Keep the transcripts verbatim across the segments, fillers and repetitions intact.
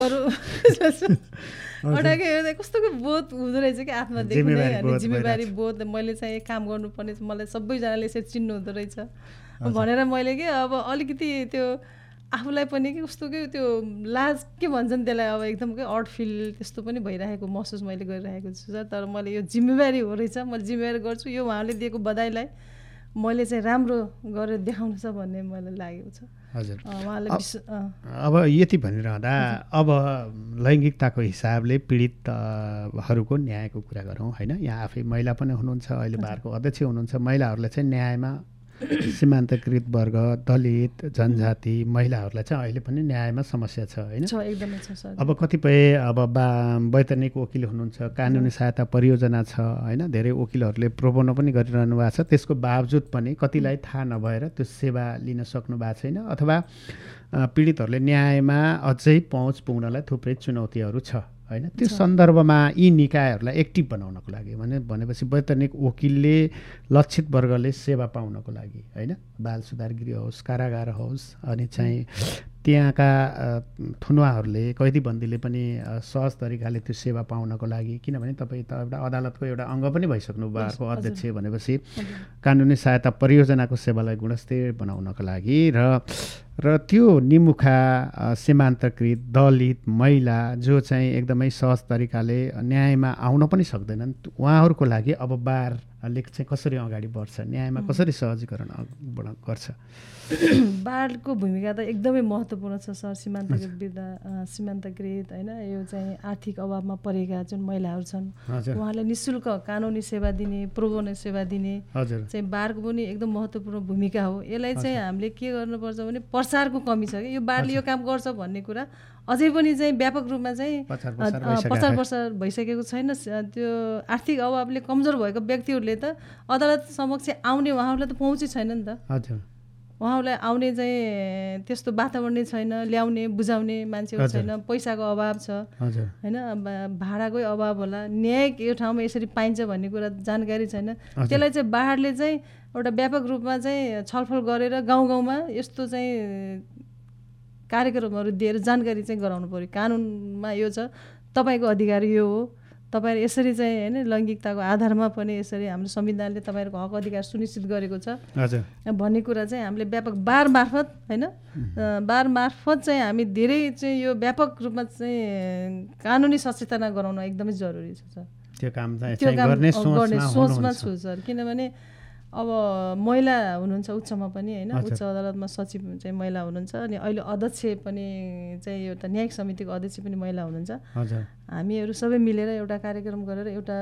अडाके हेर्दा कस्तोको बोध हुँदो रहेछ कि आत्मादेखि नै अनि जिम्मेवारी बोध मैले चाहिँ काम गर्नुपर्ने मलाई सबैजनाले यसरी चिन्नु हुँदो रहेछ भनेर मैले कि अब अलिकति त्यो आफूलाई पनि कि कस्तो कि त्यो लाज के भन्छन् त्यसलाई अब एकदम अड फिल त्यस्तो पनि भइरहेको महसुस मैले गरिरहेको छु सर। तर मैले यो जिम्मेवारी हो रहेछ, मैले जिम्मेवारी गर्छु, यो उहाँले दिएको बधाईलाई मैले चाहिँ राम्रो गरेर देखाउनु छ भन्ने मलाई लागेको छ। हजुर अब यति भनिरहँदा अब लैङ्गिकताको हिसाबले पीडितहरूको न्यायको कुरा गरौँ होइन। यहाँ आफै महिला पनि हुनुहुन्छ, अहिले बारको अध्यक्ष हुनुहुन्छ। महिलाहरूलाई चाहिँ न्यायमा सीमान्तकृत वर्ग, दलित, जनजाति महिलाहरूलाई चाहिँ अहिले पनि न्यायमा समस्या छ होइन। एकदमै छ सर। अब कतिपय अब बा वैतनिक वकिल हुनुहुन्छ, कानुनी सहायता परियोजना छ होइन, धेरै वकिलहरूले प्रोबोनो पनि गरिरहनु भएको छ। त्यसको बावजुद पनि कतिलाई थाहा नभएर त्यो सेवा लिन सक्नु भएको छैन अथवा पीडितहरूले न्यायमा अझै पहुँच पुग्नलाई थुप्रै चुनौतीहरू छ होइन। त्यो सन्दर्भमा यी निकायहरूलाई एक्टिभ बनाउनको लागि भने भनेपछि वैतनिक वकिलले लक्षित वर्गले सेवा पाउनको लागि होइन, बाल सुधार गृह होस्, कारागार होस्, अनि चाहिँ त्यहाँका थुनुवाहरूले कैदीबन्दीले पनि सहज तरिकाले त्यो सेवा पाउनको लागि, किनभने तपाईँ त एउटा अदालतको एउटा अङ्ग पनि भइसक्नु बारको अध्यक्ष भनेपछि कानुनी सहायता परियोजनाको सेवालाई गुणस्तर बनाउनको लागि र र त्यो निमुखा सीमान्तकृत दलित महिला जो चाहिँ एकदमै सहज तरिकाले न्यायमा आउन पनि सक्दैनन् उहाँहरूको लागि अब बारले चाहिँ कसरी अगाडि बढ्छ, न्यायमा कसरी सहजीकरण गर्छ? बारको भूमिका त एकदमै महत्त्वपूर्ण छ सर। सीमान्तकृत वृद्ध सीमान्तकृत होइन, यो चाहिँ आर्थिक अभावमा परेका जुन महिलाहरू छन् उहाँलाई निःशुल्क कानुनी सेवा दिने, प्रोबोनो सेवा दिने चाहिँ बारको पनि एकदम महत्त्वपूर्ण भूमिका हो। यसलाई चाहिँ हामीले के गर्नुपर्छ भने प्रचारको कमी छ कि यो बारले यो काम गर्छ भन्ने कुरा अझै पनि चाहिँ व्यापक रूपमा चाहिँ प्रचार प्रसार भइसकेको छैन। त्यो आर्थिक अभावले कमजोर भएको व्यक्तिहरूले त अदालत समक्ष आउने उहाँहरूलाई त पहुँचै छैन नि त। उहाँहरूलाई आउने चाहिँ त्यस्तो वातावरण नै छैन, ल्याउने बुझाउने मान्छेहरू छैन, पैसाको अभाव छ होइन, भाडाकै अभाव होला, न्याय यो ठाउँमा यसरी पाइन्छ भन्ने कुरा जानकारी छैन। त्यसलाई चाहिँ बारले चाहिँ एउटा व्यापक रूपमा चाहिँ छलफल गरेर गाउँ गाउँमा यस्तो चाहिँ कार्यक्रमहरू दिएर जानकारी चाहिँ गराउनु पऱ्यो। कानुनमा यो छ, तपाईँको अधिकार यो हो, तपाईँहरू यसरी चाहिँ होइन लैङ्गिकताको आधारमा पनि यसरी हाम्रो संविधानले तपाईँहरूको हक अधिकार सुनिश्चित गरेको छ भन्ने कुरा चाहिँ हामीले व्यापक बार मार्फत होइन बार मार्फत चाहिँ हामी धेरै चाहिँ यो व्यापक रूपमा चाहिँ कानुनी सचेतना गराउन एकदमै जरुरी छ सर। त्यो काम चाहिँ गर्ने सोचमा छु सर। किनभने अब महिला हुनुहुन्छ उच्चमा पनि होइन, उच्च अदालतमा सचिव चाहिँ महिला हुनुहुन्छ, अनि अहिले अध्यक्ष पनि चाहिँ एउटा न्यायिक समितिको अध्यक्ष पनि महिला हुनुहुन्छ। हामीहरू सबै मिलेर एउटा कार्यक्रम गरेर एउटा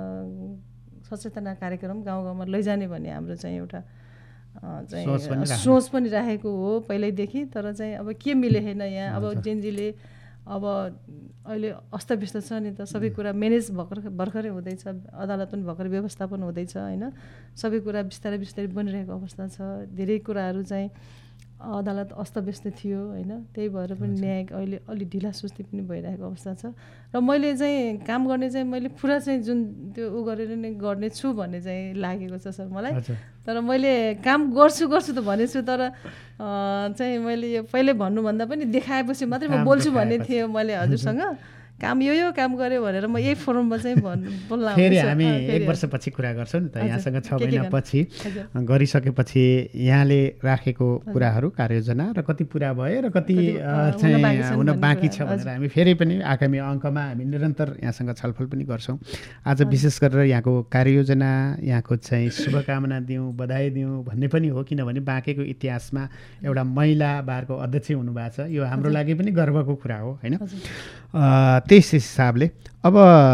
सचेतना कार्यक्रम गाउँ गाउँमा लैजाने भन्ने हाम्रो चाहिँ एउटा चाहिँ सोच पनि राखेको हो पहिल्यैदेखि। तर चाहिँ अब के मिलेन यहाँ, अब जेनजीले अब अहिले अस्तव्यस्त छ नि त, सबै कुरा म्यानेज भर्खर भर्खरै हुँदैछ, अदालत पनि भर्खर व्यवस्थापन हुँदैछ होइन, सबै कुरा बिस्तारै बिस्तारै बनिरहेको अवस्था छ। धेरै कुराहरू चाहिँ अदालत अस्तव्यस्त थियो होइन, त्यही भएर पनि न्याय अहिले अलिक ढिला सुस्ती पनि भइरहेको अवस्था छ। र मैले चाहिँ काम गर्ने चाहिँ मैले पुरा चाहिँ जुन त्यो उ गरेर नै गर्ने छु भन्ने चाहिँ लागेको छ सर मलाई। तर मैले काम गर्छु गर्छु त भनेको छु, तर चाहिँ मैले यो पहिले भन्नुभन्दा पनि देखाएपछि मात्रै म बोल्छु भन्ने थियो मैले हजुरसँग। काम यो यो काम गऱ्यो भनेर म यही फोरममा चाहिँ भन् बोल्न फेरि हामी एक वर्षपछि कुरा गर्छौँ नि त। यहाँसँग छ महिनापछि गरिसकेपछि यहाँले राखेको कुराहरू कार्ययोजना र कति पुरा भयो र कति चाहिँ हुन बाँकी छ भनेर हामी फेरि पनि आगामी अङ्कमा हामी निरन्तर यहाँसँग छलफल पनि गर्छौँ। आज विशेष गरेर यहाँको कार्ययोजना, यहाँको चाहिँ शुभकामना दिउँ, बधाई दिउँ भन्ने पनि हो, किनभने बाँकेको इतिहासमा एउटा महिला बारको अध्यक्ष हुनुभएको छ, यो हाम्रो लागि पनि गर्वको कुरा हो होइन। त्यस हिसाबले अब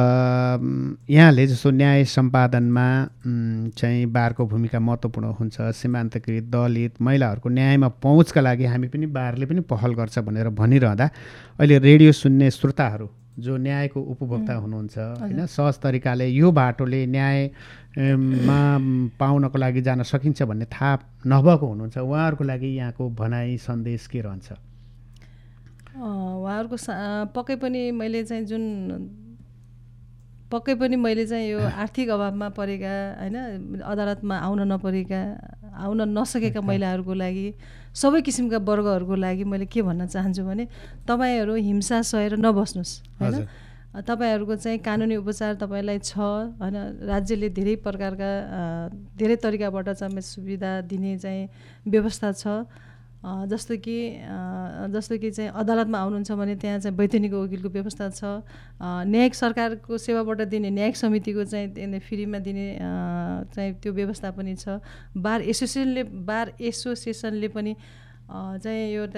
यहाँले जस्तो न्याय सम्पादनमा चाहिँ बारको भूमिका महत्त्वपूर्ण हुन्छ, सीमान्तकृत दलित महिलाहरूको न्यायमा पहुँचका लागि हामी पनि बारले पनि पहल गर्छ भनेर भनिरहँदा अहिले रेडियो सुन्ने श्रोताहरू जो न्यायको उपभोक्ता हुनुहुन्छ होइन, सहज तरिकाले यो बाटोले न्यायमा पाउनको लागि जान सकिन्छ भन्ने थाहा नभएको हुनुहुन्छ, उहाँहरूको लागि यहाँको भनाइ सन्देश के रहन्छ? उहाँहरूको पक्कै पनि मैले चाहिँ जुन पक्कै पनि मैले चाहिँ यो आर्थिक अभावमा परेका होइन, अदालतमा आउन नपरेका आउन नसकेका महिलाहरूको लागि सबै किसिमका वर्गहरूको लागि मैले के भन्न चाहन्छु भने तपाईँहरू हिंसा सहेर नबस्नुहोस् होइन। तपाईँहरूको चाहिँ कानुनी उपचार तपाईँलाई छ होइन। राज्यले धेरै प्रकारका धेरै तरिकाबाट चाहिँ सुविधा दिने चाहिँ व्यवस्था छ। जस्तो कि जस्तो कि चाहिँ अदालतमा आउनुहुन्छ भने त्यहाँ चाहिँ वैधानिक वकिलको व्यवस्था छ। न्यायिक सरकारको सेवाबाट दिने न्यायिक समितिको चाहिँ फ्रीमा दिने चाहिँ त्यो व्यवस्था पनि छ। बार एसोसिएसनले बार एसोसिएसनले पनि चाहिँ एउटा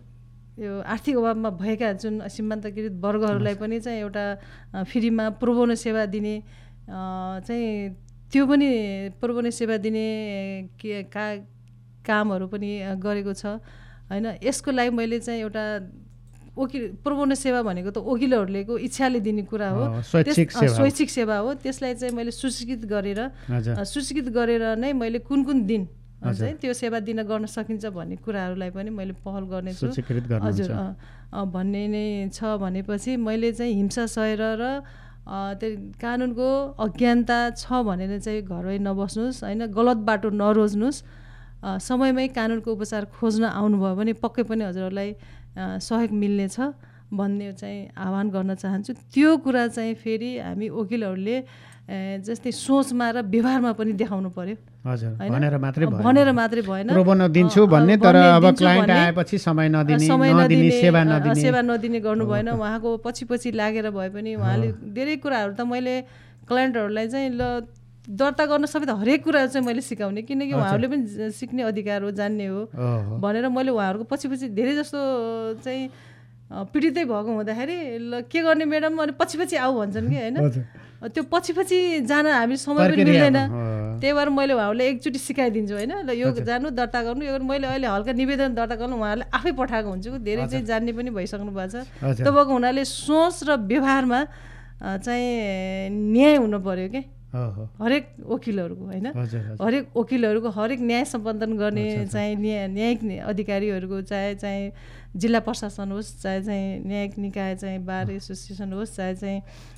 यो आर्थिक अभावमा भएका जुन सीमान्तकृत वर्गहरूलाई पनि चाहिँ एउटा फ्रीमा प्रोबोनो सेवा दिने चाहिँ त्यो पनि प्रोबोनो सेवा दिने के का कामहरू पनि गरेको छ होइन। यसको लागि मैले चाहिँ एउटा वकिल प्रोबोनो सेवा भनेको त वकिलहरूको इच्छाले दिने कुरा हो, स्वैच्छिक सेवा हो। त्यसलाई चाहिँ मैले सूचीकृत गरेर सूचीकृत गरेर नै मैले कुन कुन दिन चाहिँ त्यो सेवा दिन गर्न सकिन्छ भन्ने कुराहरूलाई पनि मैले पहल गर्नेछु हजुर भन्ने नै छ। भनेपछि मैले चाहिँ हिंसा सहेर र त्यो कानुनको अज्ञानता छ भनेर चाहिँ घरमै नबस्नुहोस् होइन। गलत बाटो नरोज्नुहोस्। समयमै कानुनको उपचार खोज्न आउनुभयो भने पक्कै पनि हजुरहरूलाई सहयोग मिल्नेछ भन्ने चाहिँ आह्वान गर्न चाहन्छु। त्यो कुरा चाहिँ फेरि हामी वकिलहरूले जस्तै सोचमा र व्यवहारमा पनि देखाउनु पर्यो हजुर। भनेर मात्रै भएन भनेर मात्रै भएन प्रोबोनो दिन्छु भन्ने तर अब क्लाइन्ट आएपछि समय नदिने नदिने सेवा नदिने सेवा नदिने गर्नु भएन। उहाँको पछि पछि लागेर भए पनि उहाँले धेरै कुराहरू त मैले क्लाइन्टहरूलाई चाहिँ ल दर्ता गर्न सबै त हरेक कुरा चाहिँ मैले सिकाउने, किनकि उहाँहरूले पनि सिक्ने अधिकार हो, जान्ने हो भनेर मैले उहाँहरूको पछि पछि धेरै जस्तो चाहिँ पीडितै भएको हुँदाखेरि ल के गर्ने म्याडम अनि पछि पछि आऊ भन्छन् कि होइन। त्यो पछि पछि जान हामी समय पनि मिल्दैन। त्यही भएर मैले उहाँहरूलाई एकचोटि सिकाइदिन्छु होइन। ल यो जानु दर्ता गर्नु यो मैले अहिले हल्का निवेदन दर्ता गर्नु उहाँहरूले आफै पठाएको हुन्छु। धेरै चाहिँ जान्ने पनि भइसक्नु भएको छ। त्यो भएको हुनाले सोच र व्यवहारमा चाहिँ न्याय हुनु पर्यो क्या हरेक वकिलहरूको होइन। हरेक वकिलहरूको हरेक न्याय सम्पादन गर्ने चाहिँ न्याय न्यायिक अधिकारीहरूको चाहे चाहिँ जिल्ला प्रशासन होस्, चाहे चाहिँ न्यायिक निकाय चाहिँ बार एसोसिएसन होस्, चाहे चाहिँ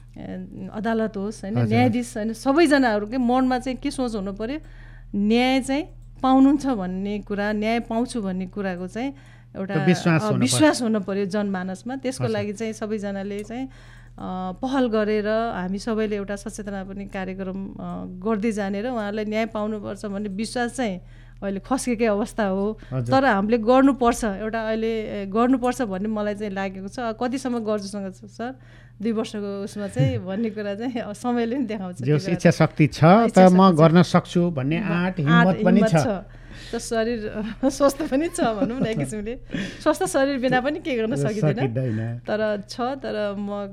अदालत होस् होइन, न्यायाधीश होइन, सबैजनाहरूकै मनमा चाहिँ के सोच हुनु पर्यो, न्याय चाहिँ पाउनुहुन्छ भन्ने कुरा, न्याय पाउँछु भन्ने कुराको चाहिँ एउटा विश्वास हुनु पर्यो जनमानसमा। त्यसको लागि चाहिँ सबैजनाले चाहिँ पहल गरेर हामी सबैले एउटा सचेतना पनि कार्यक्रम गर्दै जानेर उहाँहरूलाई न्याय पाउनुपर्छ भन्ने विश्वास चाहिँ अहिले खस्केकै अवस्था हो। तर हामीले गर्नुपर्छ, एउटा अहिले गर्नुपर्छ भन्ने मलाई चाहिँ लागेको छ। कतिसम्म गर्छुसँग सर दुई वर्षको उसमा चाहिँ भन्ने कुरा चाहिँ समयले पनि देखाउँछ। जस इच्छा शक्ति छ त म गर्न सक्छु भन्ने आँट हिम्मत पनि छ। त शरीर स्वस्थ पनि छ भनौँ न एक किसिमले। स्वस्थ शरीर बिना पनि के गर्न सकिँदैन तर छ। तर म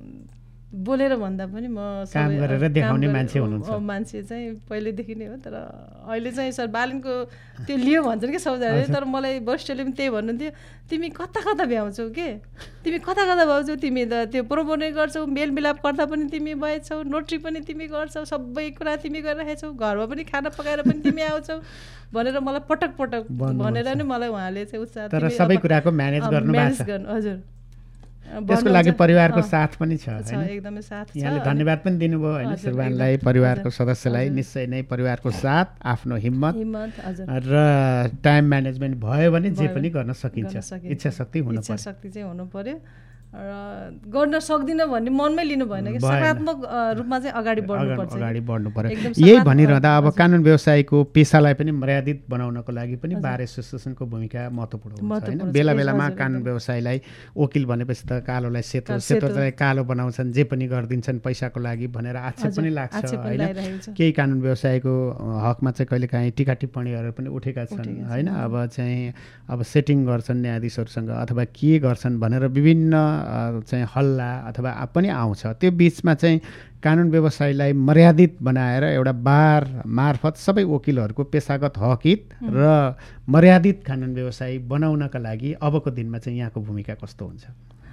बोलेर भन्दा पनि म काम गरेर देखाउने मान्छे हुनुहुन्छ। मान्छे चाहिँ पहिलेदेखि नै हो। तर अहिले चाहिँ सर बालनको त्यो लियो भन्छन् कि सबैजनाले। तर मलाई वरिष्ठले पनि त्यही भन्नुहुन्थ्यो, तिमी कता कता भ्याउँछौ के, तिमी कता कता भ्याउँछौ, तिमी त त्यो प्रोबोनो गर्छौ, मेलमिलाप गर्दा पनि तिमी भएछौ, नोटरी पनि तिमी गर्छौ, सबै कुरा तिमी गरिरहेछौ, घरमा पनि खाना पकाएर पनि तिमी आउँछौ भनेर मलाई पटक पटक भनेर नि मलाई उहाँले चाहिँ उत्साह। तर सबै कुराको म्यानेज गर्नु म्यानेज गर्नु हजुर। त्यसको लागि परिवारको साथ पनि छ हैन। एकदमै साथ छ। यहाँले धन्यवाद पनि दिनुभयो हैन सुरबानलाई, परिवारको सदस्यलाई। निश्चय नै परिवारको साथ, आफ्नो हिम्मत र टाइम म्यानेजमेन्ट भयो भने जे पनि गर्न सकिन्छ। इच्छा शक्ति हुनु पर्यो। इच्छा शक्ति चाहिँ हुनु पर्यो र गर्न सक्दिनँ भन्ने मनमै लिनु भएन कि सकारात्मक रूपमा चाहिँ अगाडि बढ्नुपर्छ। अगाडि बढ्नु पर्यो। यही भनिरहँदा अब कानुन व्यवसायको पेसालाई पनि मर्यादित बनाउनको लागि पनि बार एसोसिएसनको भूमिका महत्त्वपूर्ण हुन्छ हैन। बेला बेलामा कानुन व्यवसायलाई वकिल भनेपछि त कालोलाई सेतो, सेतो चाहिँ कालो बनाउँछन्, जे पनि गरिदिन्छन् पैसाको लागि भनेर आक्षेप पनि लाग्छ हैन। केही कानुन व्यवसायको हकमा चाहिँ कहिलेकाहीँ टीका टिप्पणीहरू पनि उठेका छन् हैन। अब चाहिँ अब सेटिङ गर्छन् न्यायाधीशहरूसँग अथवा के गर्छन् भनेर विभिन्न चाहिँ हल्ला अथवा पनि आउँछ। त्यो बिचमा चाहिँ कानुन व्यवसायलाई मर्यादित बनाएर एउटा बार मार्फत सबै वकिलहरूको पेसागत हकित र मर्यादित कानुन व्यवसाय बनाउनका लागि अबको दिनमा चाहिँ यहाँको भूमिका कस्तो हुन्छ?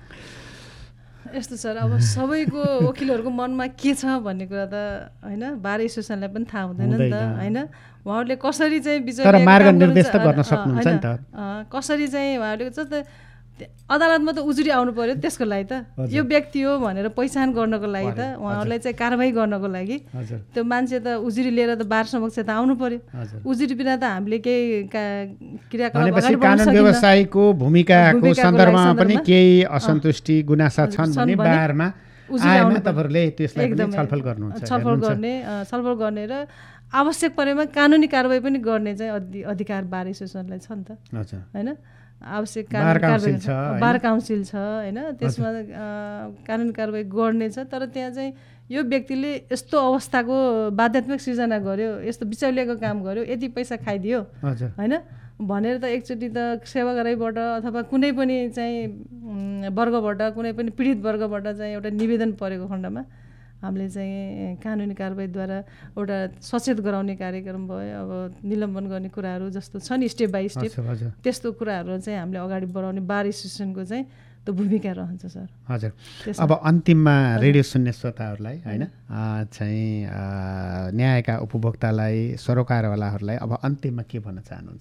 यस्तो सर, अब सबैको वकिलहरूको मनमा के छ भन्ने कुरा त हैन बार एसोसिएसनलाई पनि थाहा हुँदैन नि त हैन। उहाँहरूले कसरी चाहिँ विचार तर मार्गनिर्देश त गर्न सक्नुहुन्छ नि त। कसरी चाहिँ उहाँहरूले जस्तै अदालतमा त उजुरी आउनु पर्यो त्यसको लागि त यो व्यक्ति हो भनेर पहिचान गर्नको लागि त उहाँहरूलाई चाहिँ कारबाही गर्नको लागि त्यो मान्छे त उजुरी लिएर त बार समक्ष त आउनु पर्यो उजुरी बिना त हामीले केही क्रियाकलाप अगाडि बढाउन सकिन्न। व्यवसायको भूमिकाको सन्दर्भमा पनि केही असन्तुष्टि गुनासा छन् भने बारमा आएमा तपाईहरुले त्यसलाई पनि छलफल गर्नुहुन्छ छलफल गर्ने छलफल गर्ने र आवश्यक परेमा कानुनी कारबाही पनि गर्ने चाहिँ अधिकार बार एसोसिएसनलाई छ नि त हैन। आवश्यक कानुनी कारबाही छ, बार काउन्सिल छ हैन, त्यसमा कानुनी कारबाही गर्ने छ। तर त्यहाँ चाहिँ यो व्यक्तिले यस्तो अवस्थाको बाध्यात्मक सृजना गर्यो, यस्तो बिचौलियाको काम गर्यो, यति पैसा खाइदियो हैन भनेर त एकचोटि त सेवाग्राहीबाट अथवा कुनै पनि चाहिँ वर्गबाट कुनै पनि पीडित वर्गबाट चाहिँ एउटा निवेदन परेको खण्डमा हामीले चाहिँ कानुनी कारबाहीद्वारा एउटा सचेत गराउने कार्यक्रम भयो। अब निलम्बन गर्ने कुराहरू जस्तो छ नि स्टेप बाई स्टेप, त्यस्तो कुराहरू चाहिँ हामीले अगाडि बढाउने बार एसोसिएसनको चाहिँ त्यो भूमिका रहन्छ सर। हजुर, अब अन्तिममा रेडियो सुन्ने श्रोताहरूलाई होइन चाहिँ न्यायका उपभोक्तालाई, सरोकारवालाहरूलाई अब अन्तिममा के भन्न चाहनुहुन्छ?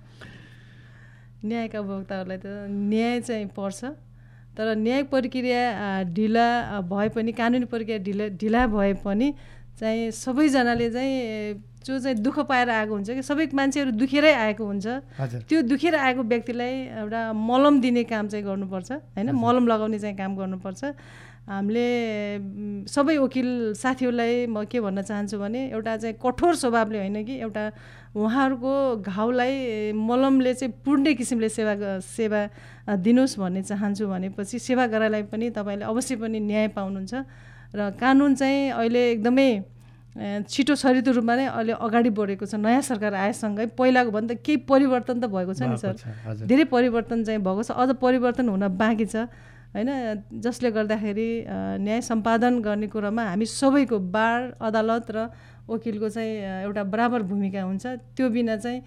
न्यायका उपभोक्ताहरूलाई त न्याय चाहिँ पर्छ, तर न्यायिक प्रक्रिया ढिला भए पनि, कानुनी प्रक्रिया ढिला ढिला भए पनि चाहिँ सबैजनाले चाहिँ जो चाहिँ दुःख पाएर आएको हुन्छ कि सबै मान्छेहरू दुखेरै आएको हुन्छ, त्यो दुखेर आएको व्यक्तिलाई एउटा मलम दिने काम चाहिँ गर्नुपर्छ होइन, मलम लगाउने चाहिँ काम गर्नुपर्छ। हामीले सबै वकिल साथीहरूलाई म के भन्न चाहन्छु भने एउटा चाहिँ कठोर स्वभावले होइन कि एउटा उहाँहरूको घाउलाई मलमले चाहिँ पुर्ने किसिमले सेवा सेवा दिनुहोस् भन्ने चाहन्छु। भनेपछि सेवाग्राहीलाई पनि तपाईँले अवश्य पनि न्याय पाउनुहुन्छ र कानुन चाहिँ अहिले एकदमै छिटो छरितो रूपमा नै अहिले अगाडि बढेको छ। नयाँ सरकार आएसँगै पहिलाको भन्दा केही परिवर्तन त भएको छ नि सर, धेरै परिवर्तन चाहिँ भएको छ, अझ परिवर्तन हुन बाँकी छ हैन, जसले गर्दाखेरि न्याय सम्पादन गर्ने कुरामा हामी सबैको बार अदालत र वकिलको चाहिँ एउटा बराबर भूमिका हुन्छ। त्यो बिना चाहिँ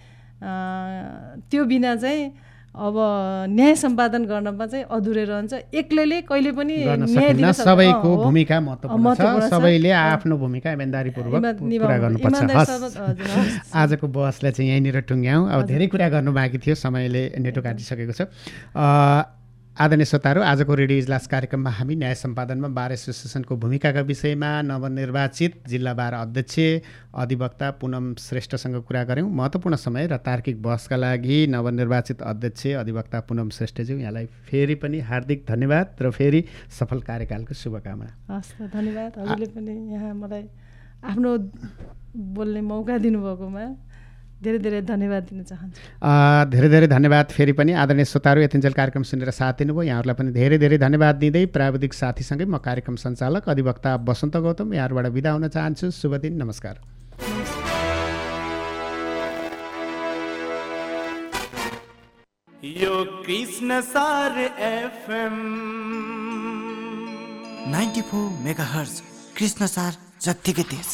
त्यो बिना चाहिँ अब न्याय सम्पादन गर्नमा चाहिँ अधुरै रहन्छ। एक्लैले कहिले पनि न्याय दिन सबैको भूमिका महत्त्वपूर्ण छ, सबैले आफ्नो भूमिका इमानदारीपूर्वक पुरा गर्नुपर्छ। हस्, आजको बहसलाई चाहिँ यहीँनिर टुङ्ग्याउँ। अब धेरै कुरा गर्नु बाँकी थियो, समयले नेटो काटिसकेको छ। आदरणीय श्रोताहरू, आजको रेडियो इजलास कार्यक्रममा हामी न्याय सम्पादनमा बार एसोसिएसनको भूमिकाका विषयमा नवनिर्वाचित जिल्ला बार अध्यक्ष अधिवक्ता पुनम श्रेष्ठसँग कुरा गऱ्यौँ। महत्त्वपूर्ण समय र तार्किक बहसका लागि नवनिर्वाचित अध्यक्ष अधिवक्ता पुनम श्रेष्ठज्यू, यहाँलाई फेरि पनि हार्दिक धन्यवाद र फेरि सफल कार्यकालको शुभकामना। हस्, धन्यवाद। हजुरले पनि यहाँ मलाई आफ्नो बोल्ने मौका दिनुभएकोमा धेरै धेरै धन्यवाद दिन चाहन्छु। धेरै धेरै धन्यवाद फेरि पनि। आदरणीय श्रोताहरू, यतिन्जेल कार्यक्रम सुनेर साथ दिनुभयो, यहाँहरूलाई पनि धेरै धेरै धन्यवाद दिँदै प्राविधिक साथीसँगै म कार्यक्रम सञ्चालक अधिवक्ता बसन्त गौतम यहाँहरूबाट बिदा हुन चाहन्छु। शुभ दिन, नमस्कार। यो कृष्ण सार एफएम चौरानब्बे मेगाहर्ज कृष्ण सार जत्तिकै तेज।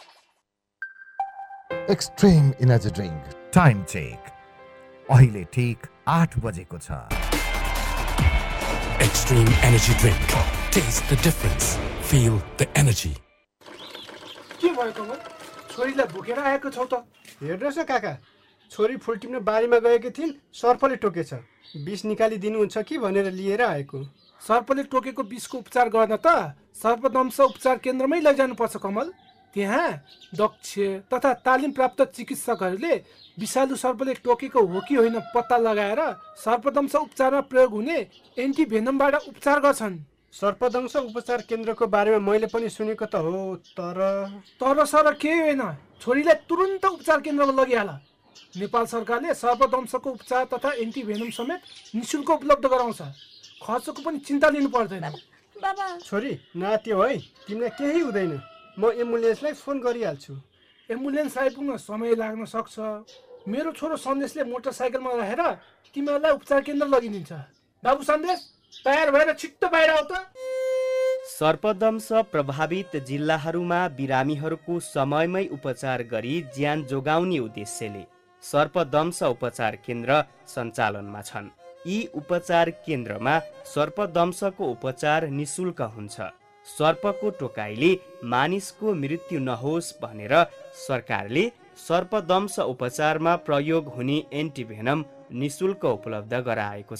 Extreme energy drink time check अहिले ठीक आठ बजेको छ। Extreme energy drink, test the difference, feel the energy. के भयो कमल, छोरीलाई भुकेर आएको छौ त? हेर्नुहोस् न काका, छोरी फुल टिप्न बारीमा गएकी थिइन्, सर्पले टोकेछ, विष निकालिदिनुहुन्छ कि भनेर लिएर आएको। सर्पले टोकेको विषको उपचार गर्न त सर्पदंश उपचार केन्द्रमै लैजानुपर्छ कमल। त्यहाँ दक्ष तथा तालिम प्राप्त चिकित्सकहरूले विषालु सर्पले टोकेको हो कि होइन पत्ता लगाएर सर्पदंश उपचारमा प्रयोग हुने एन्टिभेनमबाट उपचार गर्छन्। सर्पदंश उपचार केन्द्रको बारेमा मैले पनि सुनेको त हो, तर तर सर केही होइन, छोरीलाई तुरुन्त उपचार केन्द्रमा लगिहाल। नेपाल सरकारले सर्पदंशको उपचार तथा एन्टिभेनम समेत निःशुल्क उपलब्ध गराउँछ, खर्चको पनि चिन्ता लिनु पर्दैन। बाबा, छोरी नात्यो है, तिमीलाई केही हुँदैन, म एम्बुलेन्सलाई फोन गरिहाल्छु। एम्बुलेन्स आइपुग्न समय लाग्न सक्छ, मेरो छोरो सन्देशले मोटरसाइकलमा रहेर तिमीहरूलाई उपचार केन्द्र लगिदिन्छ। बाबु सन्देश, तयार भएर छिट्टो बाहिर आऊ त। सर्पदंश प्रभावित जिल्लाहरूमा बिरामीहरूको समयमै उपचार गरी ज्यान जोगाउने उद्देश्यले सर्पदंश उपचार केन्द्र सञ्चालनमा छन्। यी उपचार केन्द्रमा सर्पदंशको उपचार निशुल्क हुन्छ। सर्पको टोकाइले मानिसको मृत्यु नहोस् भनेर सरकारले सर्पदंश उपचारमा प्रयोग हुने एन्टिभेनम निशुल्क उपलब्ध गराएको छ।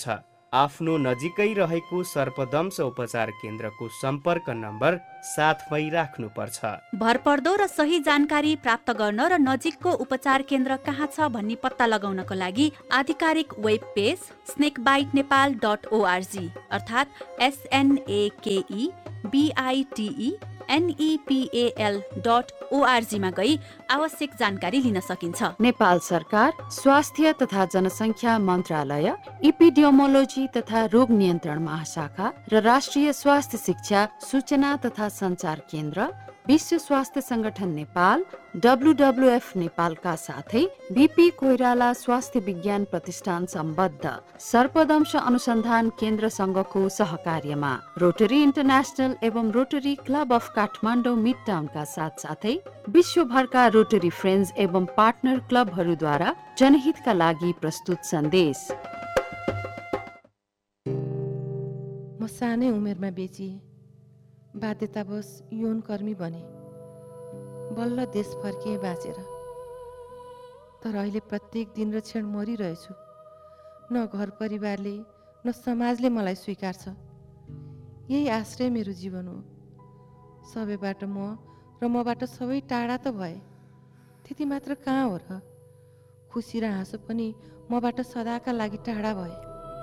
आफ्नो नजिकै रहेको सर्पदंश उपचार केन्द्रको सम्पर्क नम्बर साथमै राख्नुपर्छ। भरपर्दो र सही जानकारी प्राप्त गर्न र नजिकको उपचार केन्द्र कहाँ छ भन्ने पत्ता लगाउनको लागि आधिकारिक web page स्नेकबाइट Nepal dot ORG अर्थात् एसएनएकेई बिआइटिई एनइपिएल डट ओआरजीमा गई आवश्यक जानकारी लिन सकिन्छ। नेपाल सरकार स्वास्थ्य तथा जनसङ्ख्या मन्त्रालय, इपिडियोमोलोजी तथा रोग नियन्त्रण महाशाखा र राष्ट्रिय स्वास्थ्य शिक्षा सूचना तथा सञ्चार केन्द्र, विश्व स्वास्थ्य संगठन नेपाल, डब्लुडब्लुएफ नेपालका साथै बीपी कोइराला स्वास्थ्य विज्ञान प्रतिष्ठान सम्बद्ध सर्पदंश अनुसन्धान केन्द्र संघको सहकार्यमा रोटरी इन्टरनेसनल एवं rotary club of Kathmandu mid टाउनका साथ साथै विश्वभरका रोटरी फ्रेन्ड्स एवं पार्टनर क्लबहरूद्वारा जनहितका लागि प्रस्तुत सन्देश। म सानै उमेरमा बेचिए, बाध्यतावश यौन कर्मी बने, बल्ल देश फर्किए बाँचेर। तर अहिले प्रत्येक दिन र क्षण मरिरहेछु। न घर परिवारले न समाजले मलाई स्वीकार्छ। यही आश्रय मेरो जीवन हो। सबैबाट म र मबाट सबै टाढा त भए, त्यति मात्र कहाँ हो र? खुसी र हाँसो पनि मबाट सदाका लागि टाढा भए।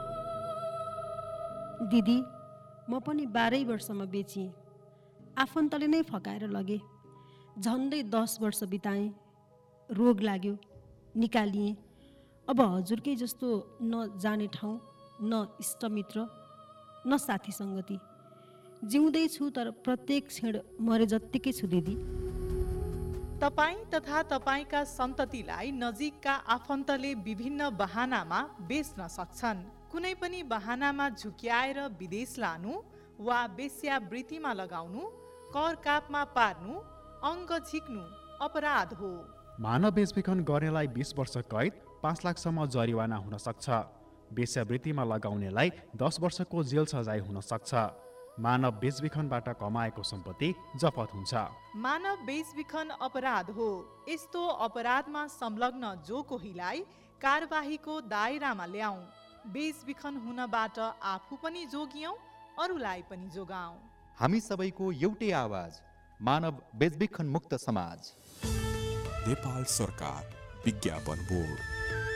दिदी, म पनि बाह्रै वर्षमा बेचिएँ। आफन्तले नै फकाएर लगे। झन्डै दस वर्ष बिताएँ। रोग लाग्यो, निकालिएँ। अब हजुरकै जस्तो न जाने ठाउँ, न इष्टमित्र, न साथी सङ्गति। जिउँदैछु तर प्रत्येक क्षण मरे जत्तिकै छु दिदी। तपाईँ तथा तपाईँका सन्ततिलाई नजिकका आफन्तले विभिन्न बहानामा बेच्न सक्छन्। कुनै पनि बहानामा झुक्याएर विदेश लानु वा वेश्यावृत्तिमा लगाउनु, कर कापमा पार्नु, अङ्ग झिक्नु अपराध हो। मानव बेचबिखन गर्नेलाई बीस वर्ष कैद, पाँच लाखसम्म जरिवाना हुन सक्छ। वेश्यावृत्तिमा लगाउनेलाई दस वर्षको जेल सजाय हुन सक्छ। मानव बेचबिखनबाट कमाएको सम्पत्ति जफत हुन्छ। मानव बेचबिखन अपराध हो। यस्तो अपराधमा संलग्न जो कोहीलाई कारबाहीको दायरामा ल्याऊ। बेचबिखन हुनबाट आफू पनि जोगियौं, अरूलाई पनि जोगाऊ। हामी सबैको एउटै आवाज, मानव बेचबिखन मुक्त समाज। नेपाल सरकार विज्ञापन बोर्ड।